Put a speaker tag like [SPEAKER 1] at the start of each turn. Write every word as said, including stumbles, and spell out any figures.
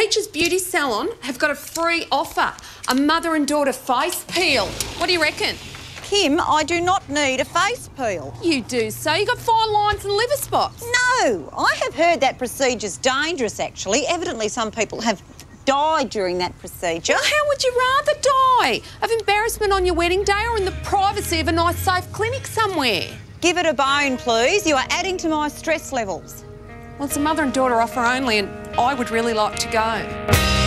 [SPEAKER 1] Nature's Beauty Salon have got a free offer, a mother and daughter face peel. What do you reckon?
[SPEAKER 2] Kim, I do not need a face peel.
[SPEAKER 1] You do so. You got fine lines and liver spots.
[SPEAKER 2] No, I have heard that procedure's dangerous, actually. Evidently some people have died during that procedure.
[SPEAKER 1] Well, how would you rather die? Of embarrassment on your wedding day or in the privacy of a nice, safe clinic somewhere?
[SPEAKER 2] Give it a bone, please. You are adding to my stress levels.
[SPEAKER 1] Well, it's a mother and daughter offer only, and I would really like to go.